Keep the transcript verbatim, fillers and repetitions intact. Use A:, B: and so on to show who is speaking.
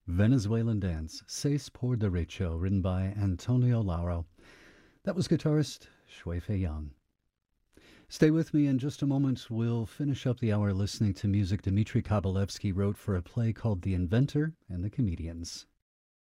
A: Venezuelan Dance, Seis por Derecho, written by Antonio Lauro. That was guitarist Shui Fei Yang. Stay with me in just a moment. We'll finish up the hour listening to music Dmitri Kabalevsky wrote for a play called The Inventor and the Comedians.